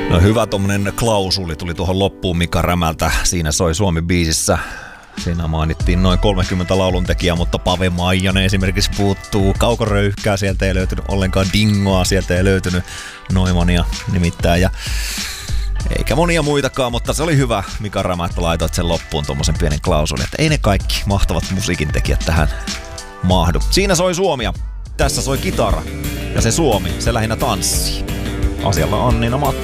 No hyvä tommonen klausuli tuli tuohon loppuun Mika Rämältä. Siinä soi Suomi-biisissä. Siinä mainittiin noin 30 lauluntekijää, mutta Pave Maijanen esimerkiksi puuttuu. Kauko Röyhkää sieltä ei löytynyt ollenkaan, Dingoa sieltä ei löytynyt, Noimania nimittäin. Ja eikä monia muitakaan, mutta se oli hyvä Mika Rämä, että laitoit sen loppuun tommosen pienen klausulin, että ei ne kaikki mahtavat musiikintekijät tähän mahdu. Siinä soi Suomia, tässä soi kitara ja se Suomi, se lähinnä tanssii. Asialla Annina Matti.